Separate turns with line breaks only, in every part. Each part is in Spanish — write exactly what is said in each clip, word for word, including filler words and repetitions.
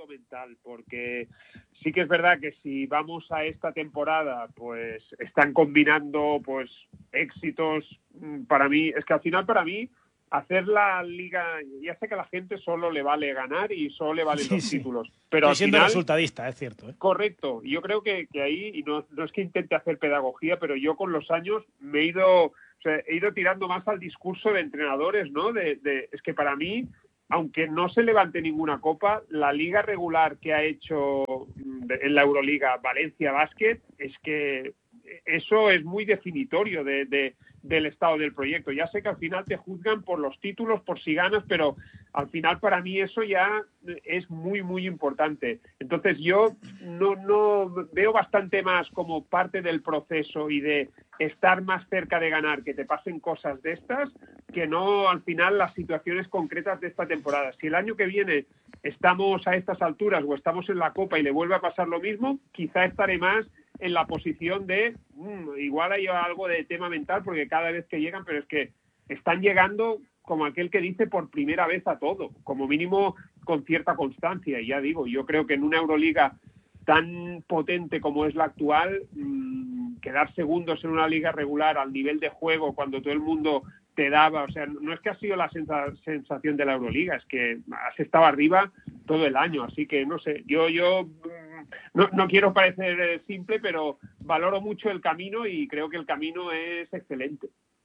mundo mental, porque sí que es verdad que si vamos a esta temporada, pues están combinando pues éxitos. Para mí, es que al final para mí hacer la liga, ya sé que a la gente solo le vale ganar y solo le valen
sí,
los
sí.
títulos, pero
Estoy
al
siendo
final,
resultadista, es cierto, ¿eh?
Correcto, yo creo que, que ahí, y no, no es que intente hacer pedagogía, pero yo con los años me he ido, o sea, he ido tirando más al discurso de entrenadores, ¿no? De, de, es que para mí, aunque no se levante ninguna copa, la liga regular que ha hecho en la Euroliga Valencia Basket, es que eso es muy definitorio de, de, del estado del proyecto. Ya sé que al final te juzgan por los títulos, por si ganas, pero al final para mí eso ya es muy, muy importante. Entonces yo no, no veo bastante más como parte del proceso y de estar más cerca de ganar, que te pasen cosas de estas, que no al final las situaciones concretas de esta temporada. Si el año que viene estamos a estas alturas o estamos en la Copa y le vuelve a pasar lo mismo, quizá estaré más en la posición de, mmm, igual hay algo de tema mental, porque cada vez que llegan, pero es que están llegando como aquel que dice por primera vez a todo, como mínimo con cierta constancia. Y ya digo, yo creo que en una Euroliga tan potente como es la actual, mmm, quedar segundos en una liga regular al nivel de juego cuando todo el mundo te daba, o sea, no es que ha sido la sensa- sensación de la Euroliga, es que has estado arriba todo el año, así que no sé, yo yo no, no quiero parecer simple, pero valoro mucho el camino y creo que el camino es excelente.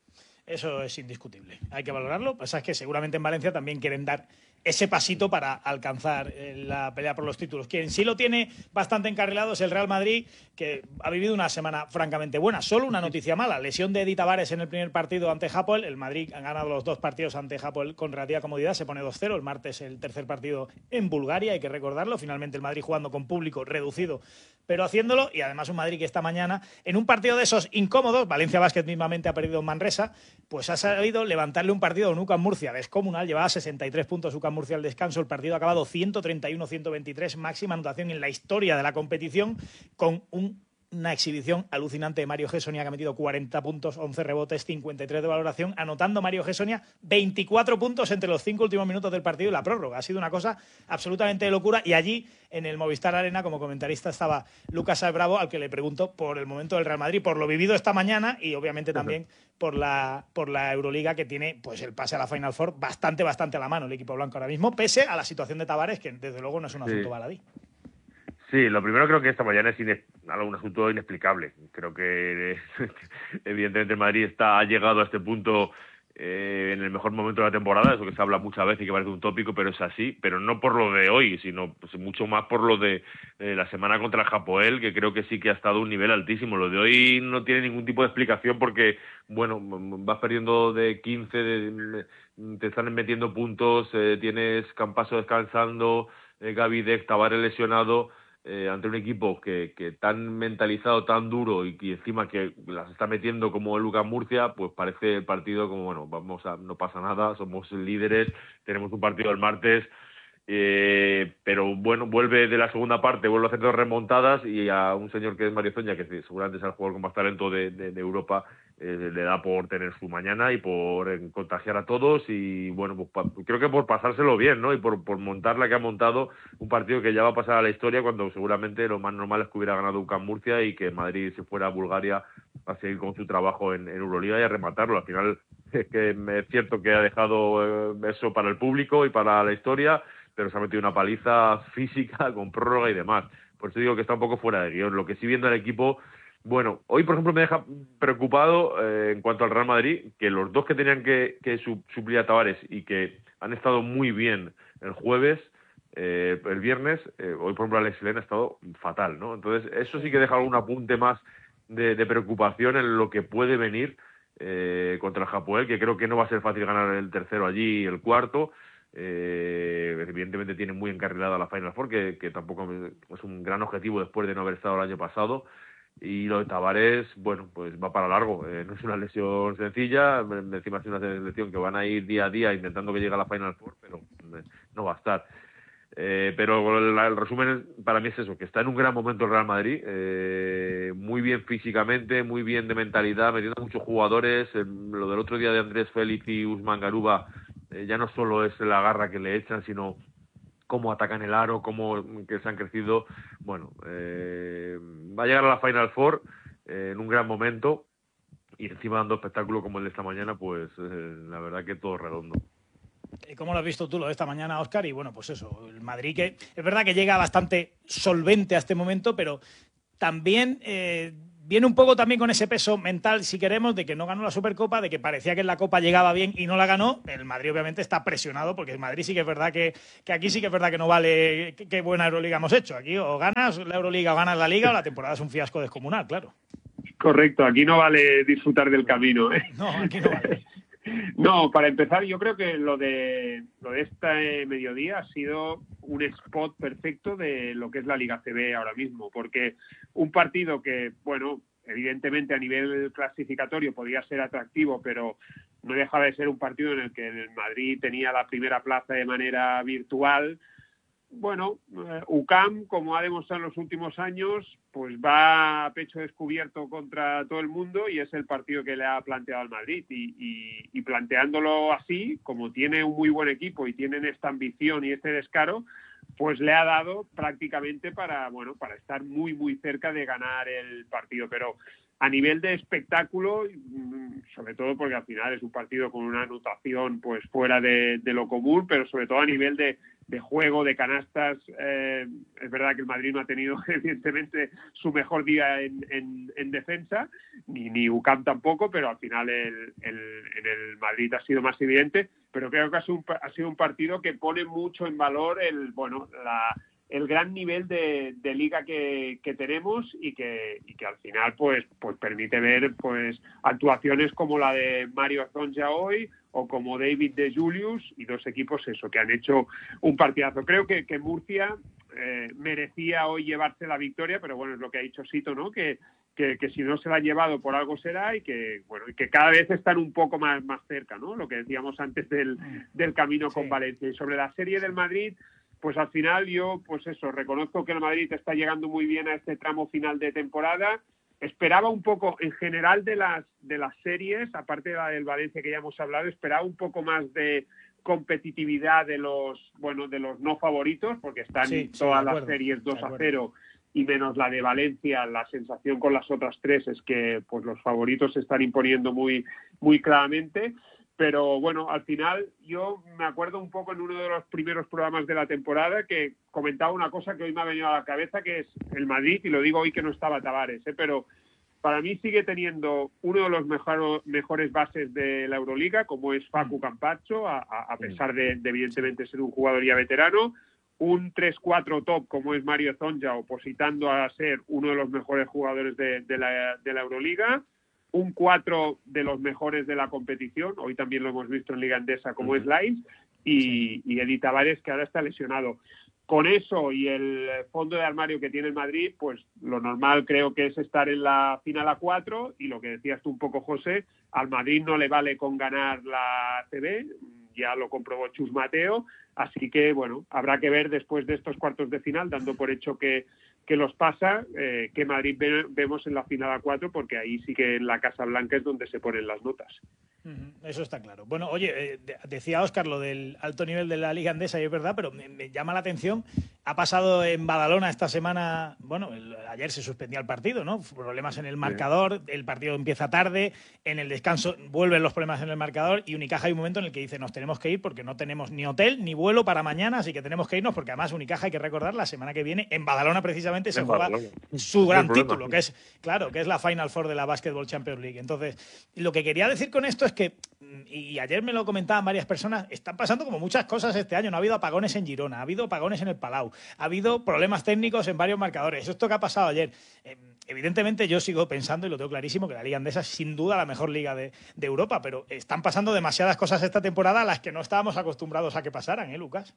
Eso es indiscutible, hay que valorarlo. Lo que pasa es que seguramente en Valencia también quieren dar ese pasito para alcanzar eh, la pelea por los títulos. Quien sí lo tiene bastante encarrilado es el Real Madrid, que ha vivido una semana francamente buena. Solo una noticia mala, lesión de Edi Tavares en el primer partido ante Hapoel. El Madrid ha ganado los dos partidos ante Hapoel con relativa comodidad, se pone dos cero. El martes el tercer partido en Bulgaria, hay que recordarlo. Finalmente el Madrid jugando con público reducido, pero haciéndolo. Y además un Madrid que esta mañana, en un partido de esos incómodos, Valencia Basket mismamente ha perdido en Manresa, pues ha sabido levantarle un partido a un U C A M Murcia descomunal. Llevaba sesenta y tres puntos U C A M Murcia al descanso. El partido ha acabado ciento treinta y uno a ciento veintitrés, máxima anotación en la historia de la competición, con un una exhibición alucinante de Mario Gessonia, que ha metido cuarenta puntos, once rebotes, cincuenta y tres de valoración, anotando Mario Gessonia veinticuatro puntos entre los cinco últimos minutos del partido y la prórroga. Ha sido una cosa absolutamente de locura. Y allí, en el Movistar Arena, como comentarista estaba Lucas Sáez Bravo, al que le pregunto por el momento del Real Madrid, por lo vivido esta mañana y obviamente también por la, por la Euroliga, que tiene pues el pase a la Final Four bastante, bastante a la mano el equipo blanco ahora mismo, pese a la situación de Tavares, que desde luego no es un asunto
sí.
baladí.
Sí, lo primero creo que esta mañana es ine- un asunto inexplicable. Creo que evidentemente el Madrid está, ha llegado a este punto eh, en el mejor momento de la temporada, eso que se habla muchas veces y que parece un tópico, pero es así, pero no por lo de hoy, sino pues, mucho más por lo de eh, la semana contra el Hapoel, que creo que sí que ha estado a un nivel altísimo. Lo de hoy no tiene ningún tipo de explicación porque, bueno, vas perdiendo de quince, de, te están metiendo puntos, eh, tienes Campaso descansando, eh, Gaby Deck, Tavares lesionado. Eh, ante un equipo que, que tan mentalizado, tan duro y que encima que las está metiendo como el U C A M Murcia, pues parece el partido como, bueno, vamos a, no pasa nada, somos líderes, tenemos un partido el martes, eh, pero bueno, vuelve de la segunda parte, vuelve a hacer dos remontadas y a un señor que es Mario Zoña, que seguramente es el jugador con más talento de, de, de Europa, eh, le da por tener su mañana y por eh, contagiar a todos y bueno, pues pa, creo que por pasárselo bien, ¿no? Y por, por montar la que ha montado, un partido que ya va a pasar a la historia cuando seguramente lo más normal es que hubiera ganado U C A M Murcia y que Madrid se fuera a Bulgaria a seguir con su trabajo en, en Euroliga y a rematarlo. Al final es que es cierto que ha dejado eh, eso para el público y para la historia, pero se ha metido una paliza física con prórroga y demás. Por eso digo que está un poco fuera de guión. Lo que sí viendo al equipo, bueno, hoy por ejemplo me deja preocupado eh, en cuanto al Real Madrid, que los dos que tenían que, que su, suplir a Tavares y que han estado muy bien el jueves, eh, el viernes, eh, hoy por ejemplo Alex Len ha estado fatal, ¿no? Entonces eso sí que deja algún apunte más de, de preocupación en lo que puede venir eh, contra el Hapoel, que creo que no va a ser fácil ganar el tercero allí y el cuarto. Eh, evidentemente tiene muy encarrilada la Final Four, que, que tampoco es un gran objetivo después de no haber estado el año pasado. Y lo de Tavares, bueno, pues va para largo. Eh, no es una lesión sencilla, encima es una lesión que van a ir día a día intentando que llegue a la Final Four, pero eh, no va a estar. Eh, pero el, el resumen para mí es eso, que está en un gran momento el Real Madrid, eh, muy bien físicamente, muy bien de mentalidad, metiendo muchos jugadores. Eh, lo del otro día de Andrés Félix y Usman Garuba, eh, ya no solo es la garra que le echan, sino cómo atacan el aro, cómo que se han crecido. Bueno, eh, va a llegar a la Final Four eh, en un gran momento y encima dando espectáculo como el de esta mañana, pues eh, la verdad que todo redondo.
¿Cómo lo has visto tú lo de esta mañana, Óscar? Y bueno, pues eso, el Madrid que es verdad que llega bastante solvente a este momento, pero también eh, viene un poco también con ese peso mental, si queremos, de que no ganó la Supercopa, de que parecía que en la Copa llegaba bien y no la ganó. El Madrid obviamente está presionado porque el Madrid sí que es verdad que, que aquí sí que es verdad que no vale qué buena Euroliga hemos hecho. Aquí o ganas la Euroliga o ganas la Liga o la temporada es un fiasco descomunal, claro.
Correcto, aquí no vale disfrutar del camino, ¿eh?
No, aquí no vale.
No, para empezar, yo creo que lo de lo de este mediodía ha sido un spot perfecto de lo que es la Liga A C B ahora mismo, porque un partido que, bueno, evidentemente a nivel clasificatorio podía ser atractivo, pero no dejaba de ser un partido en el que el Madrid tenía la primera plaza de manera virtual. Bueno, eh, U C A M, como ha demostrado en los últimos años, pues va a pecho descubierto contra todo el mundo y es el partido que le ha planteado al Madrid. Y, y, y planteándolo así, como tiene un muy buen equipo y tienen esta ambición y este descaro, pues le ha dado prácticamente para, bueno, para estar muy, muy cerca de ganar el partido. Pero a nivel de espectáculo, sobre todo porque al final es un partido con una anotación pues fuera de, de lo común, pero sobre todo a nivel de de juego, de canastas, eh, es verdad que el Madrid no ha tenido evidentemente su mejor día en, en, en defensa, ni, ni U C A M tampoco, pero al final el, el, en el Madrid ha sido más evidente, pero creo que ha sido un, ha sido un partido que pone mucho en valor el, bueno, la, el gran nivel de, de liga que, que tenemos y que, y que al final pues, pues permite ver pues actuaciones como la de Mario Zonja hoy, o como David de Julius, y dos equipos eso que han hecho un partidazo. Creo que, que Murcia eh, merecía hoy llevarse la victoria, pero bueno, es lo que ha dicho Sito, ¿no? Que, que, que si no se la han llevado por algo será y que bueno y que cada vez están un poco más, más cerca, ¿no? Lo que decíamos antes del, del camino con sí. Valencia. Y sobre la serie del Madrid, pues al final yo, pues eso, reconozco que el Madrid está llegando muy bien a este tramo final de temporada. Esperaba un poco, en general de las de las series, aparte de la del Valencia que ya hemos hablado, esperaba un poco más de competitividad de los bueno de los no favoritos, porque están sí, todas sí, las series dos a cero y menos la de Valencia. La sensación con las otras tres es que pues los favoritos se están imponiendo muy muy claramente. Pero bueno, al final yo me acuerdo un poco en uno de los primeros programas de la temporada que comentaba una cosa que hoy me ha venido a la cabeza, que es el Madrid, y lo digo hoy que no estaba Tavares, ¿eh? Pero para mí sigue teniendo uno de los mejor, mejores bases de la Euroliga, como es Facu Campazzo, a, a pesar de, de evidentemente ser un jugador ya veterano, un tres cuatro top como es Mario Zonja, opositando a ser uno de los mejores jugadores de, de, la, de la Euroliga, un cuatro de los mejores de la competición, hoy también lo hemos visto en Liga Endesa como uh-huh. es Lines, y, sí. y Eddie Tavares, que ahora está lesionado. Con eso y el fondo de armario que tiene el Madrid, pues lo normal creo que es estar en la final a cuatro, y lo que decías tú un poco, José, al Madrid no le vale con ganar la A C B, ya lo comprobó Chus Mateo, así que bueno, habrá que ver después de estos cuartos de final, dando por hecho que que los pasa, eh, que Madrid ve, vemos en la final a cuatro, porque ahí sí que en la Casa Blanca es donde se ponen las notas.
Eso está claro. Bueno, oye, eh, decía Óscar lo del alto nivel de la Liga Endesa, y es verdad, pero me, me llama la atención. Ha pasado en Badalona esta semana, bueno, el, ayer se suspendía el partido, ¿no? Problemas en el marcador, el partido empieza tarde, en el descanso vuelven los problemas en el marcador, y Unicaja hay un momento en el que dice nos tenemos que ir porque no tenemos ni hotel ni vuelo para mañana, así que tenemos que irnos, porque además Unicaja, hay que recordar, la semana que viene en Badalona precisamente se juega su gran no título, problema. que es, claro, que es la Final Four de la Basketball Champions League. Entonces, lo que quería decir con esto es que, y ayer me lo comentaban varias personas, están pasando como muchas cosas este año. No ha habido apagones en Girona, ha habido apagones en el Palau, ha habido problemas técnicos en varios marcadores. Esto que ha pasado ayer, eh, evidentemente yo sigo pensando, y lo tengo clarísimo, que la Liga Endesa es sin duda la mejor liga de, de Europa, pero están pasando demasiadas cosas esta temporada a las que no estábamos acostumbrados a que pasaran, ¿eh, Lucas?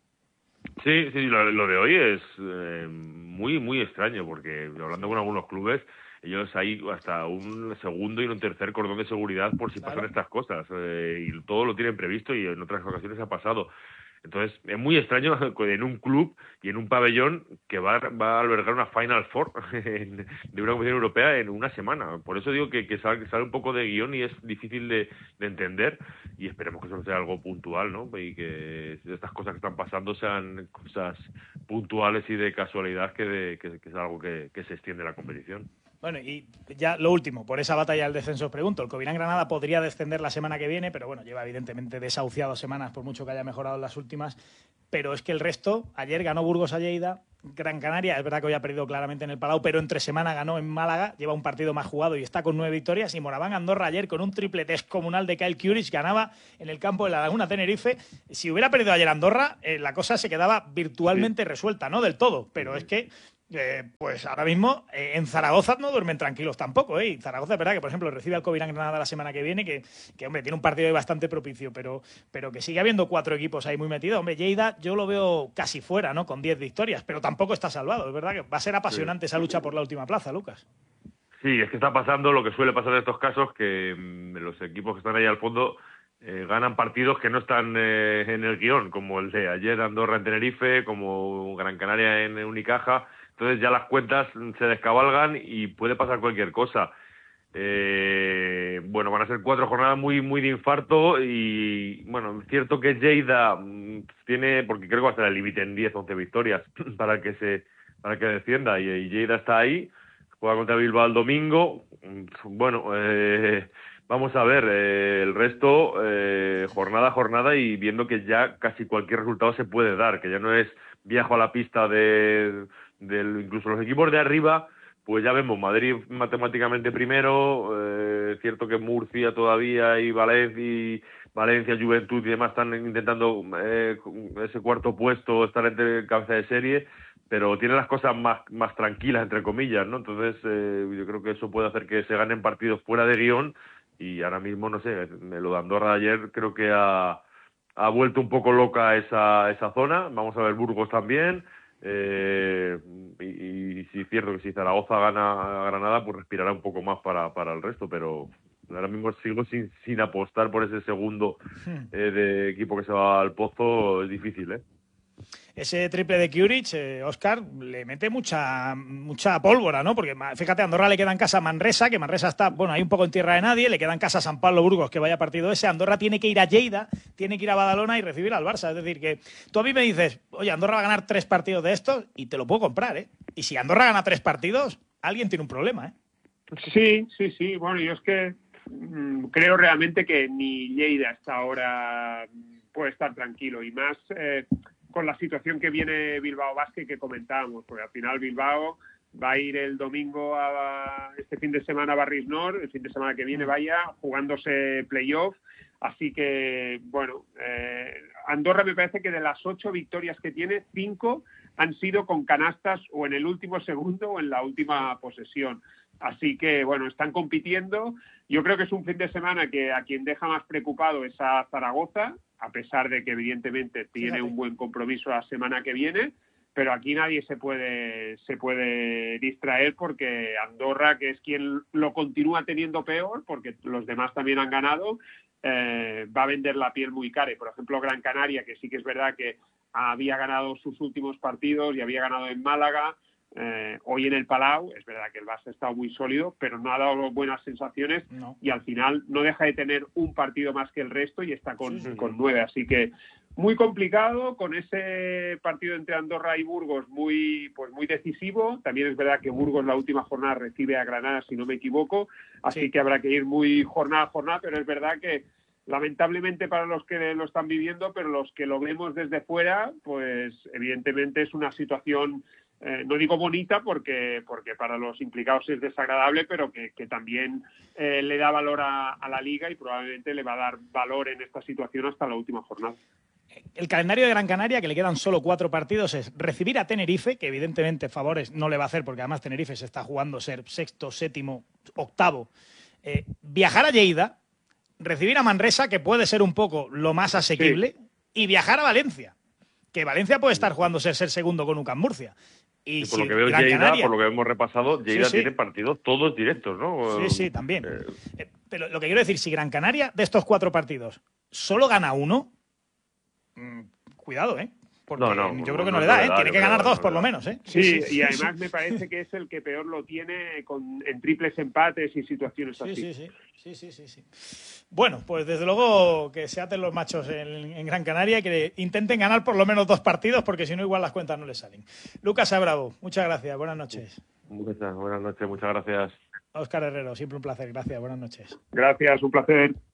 Sí, sí, lo, lo de hoy es eh, muy, muy extraño, porque hablando con algunos clubes, ellos hay hasta un segundo y un tercer cordón de seguridad por si claro. pasan estas cosas, eh, y todo lo tienen previsto, y en otras ocasiones ha pasado. Entonces, es muy extraño en un club y en un pabellón que va, va a albergar una Final Four en, de una competición europea en una semana. Por eso digo que, que, sale, que sale un poco de guión y es difícil de, de entender, y esperemos que eso sea algo puntual, ¿no? Y que estas cosas que están pasando sean cosas puntuales y de casualidad, que, de, que, que es algo que, que se extiende la competición.
Bueno, y ya lo último, por esa batalla del descenso os pregunto, el Covirán Granada podría descender la semana que viene, pero bueno, lleva evidentemente desahuciado semanas, por mucho que haya mejorado en las últimas, pero es que el resto, ayer ganó Burgos a Lleida, Gran Canaria, es verdad que hoy ha perdido claramente en el Palau, pero entre semana ganó en Málaga, lleva un partido más jugado y está con nueve victorias, y Moraván Andorra ayer con un triple descomunal de Kyle Kuric ganaba en el campo de la Laguna Tenerife. Si hubiera perdido ayer Andorra, eh, la cosa se quedaba virtualmente resuelta, no del todo, pero es que Eh, pues ahora mismo eh, en Zaragoza no duermen tranquilos tampoco, ¿eh? Y Zaragoza es verdad que, por ejemplo, recibe al Covirán Granada la semana que viene, que, que hombre, tiene un partido ahí bastante propicio, pero, pero que sigue habiendo cuatro equipos ahí muy metidos. Hombre, Lleida yo lo veo casi fuera, ¿no? Con diez victorias, pero tampoco está salvado. Es verdad que va a ser apasionante sí. esa lucha por la última plaza, Lucas.
Sí, es que está pasando lo que suele pasar en estos casos, que mmm, los equipos que están ahí al fondo eh, ganan partidos que no están eh, en el guión, como el de ayer Andorra en Tenerife, como Gran Canaria en Unicaja. Entonces ya las cuentas se descabalgan y puede pasar cualquier cosa. Eh, bueno, van a ser cuatro jornadas muy muy de infarto, y bueno, es cierto que Lleida tiene, porque creo que va a estar el límite en diez, once victorias para que se para que descienda, y, y Lleida está ahí, juega contra Bilbao el domingo. Bueno, eh, vamos a ver eh, el resto, eh, jornada a jornada, y viendo que ya casi cualquier resultado se puede dar, que ya no es viajo a la pista de... Del, incluso los equipos de arriba, pues ya vemos Madrid matemáticamente primero, eh, cierto que Murcia todavía y Valencia, y Valencia, Juventud y demás están intentando eh, ese cuarto puesto, estar entre cabeza de serie, pero tienen las cosas más, más tranquilas, entre comillas, ¿no? Entonces eh, yo creo que eso puede hacer que se ganen partidos fuera de guión, y ahora mismo, no sé, lo de Andorra de ayer creo que ha, ha vuelto un poco loca esa, esa zona. Vamos a ver Burgos también. Eh, y, y sí es cierto que si Zaragoza gana a Granada, pues respirará un poco más para, para el resto, pero ahora mismo sigo sin, sin apostar por ese segundo eh, de equipo que se va al pozo. Es difícil, ¿eh?
Ese triple de Kuric, eh, Óscar, le mete mucha mucha pólvora, ¿no? Porque fíjate, a Andorra le queda en casa a Manresa, que Manresa está, bueno, ahí un poco en tierra de nadie, le queda en casa a San Pablo Burgos, que vaya partido ese. Andorra tiene que ir a Lleida, tiene que ir a Badalona y recibir al Barça. Es decir, que tú a mí me dices, oye, Andorra va a ganar tres partidos de estos, y te lo puedo comprar, ¿eh? Y si Andorra gana tres partidos, alguien tiene un problema, ¿eh?
Sí, sí, sí. Bueno, yo es que mmm, creo realmente que ni Lleida hasta ahora puede estar tranquilo, y más eh, con la situación que viene Bilbao Basket que comentábamos, porque al final Bilbao va a ir el domingo a este fin de semana a Barris Nord, el fin de semana que viene vaya jugándose playoff, así que bueno, eh, Andorra me parece que de las ocho victorias que tiene, cinco han sido con canastas o en el último segundo o en la última posesión. Así que, bueno, están compitiendo. Yo creo que es un fin de semana que a quien deja más preocupado es a Zaragoza, a pesar de que evidentemente tiene Fíjate. un buen compromiso la semana que viene, pero aquí nadie se puede se puede distraer, porque Andorra, que es quien lo continúa teniendo peor, porque los demás también han ganado, eh, va a vender la piel muy cara. Y, por ejemplo, Gran Canaria, que sí que es verdad que había ganado sus últimos partidos y había ganado en Málaga, Eh, hoy en el Palau, es verdad que el Barça ha estado muy sólido, pero no ha dado buenas sensaciones, no. Y al final no deja de tener un partido más que el resto y está con, sí, sí, con nueve, así que muy complicado, con ese partido entre Andorra y Burgos muy, pues muy decisivo. También es verdad que Burgos la última jornada recibe a Granada, si no me equivoco, así sí. que habrá que ir muy jornada a jornada, pero es verdad que lamentablemente para los que lo están viviendo, pero los que lo vemos desde fuera, pues evidentemente es una situación Eh, no digo bonita porque porque para los implicados es desagradable, pero que, que también eh, le da valor a, a la Liga, y probablemente le va a dar valor en esta situación hasta la última jornada.
El calendario de Gran Canaria, que le quedan solo cuatro partidos, es recibir a Tenerife, que evidentemente favores no le va a hacer, porque además Tenerife se está jugando ser sexto, séptimo, octavo. Eh, viajar a Lleida, recibir a Manresa, que puede ser un poco lo más asequible, sí. y viajar a Valencia, que Valencia puede estar jugando ser, ser segundo con U C A M Murcia. Y,
y por
si
lo que veo,
Gran
Lleida,
Canaria,
por lo que hemos repasado, Lleida sí, sí. tiene partidos todos directos, ¿no?
Sí, sí, también. Eh... Pero lo que quiero decir, si Gran Canaria, de estos cuatro partidos, solo gana uno, cuidado, ¿eh? Porque
No, no,
yo creo
no,
que no,
no
le da,
le
¿eh?
da,
Tiene
yo
que
creo,
ganar dos
no
por
le
lo
da.
menos, ¿eh?
Sí, y además me parece que es el que peor lo tiene con, en triples empates y situaciones
Sí,
así.
sí, sí, sí, sí, sí, sí. Bueno, pues desde luego que se aten los machos en, en Gran Canaria y que intenten ganar por lo menos dos partidos, porque si no igual las cuentas no les salen. Lucas Abravo, muchas gracias, buenas noches.
Muchas, buenas noches, muchas gracias.
Óscar Herrero, siempre un placer, gracias, buenas noches.
Gracias, un placer.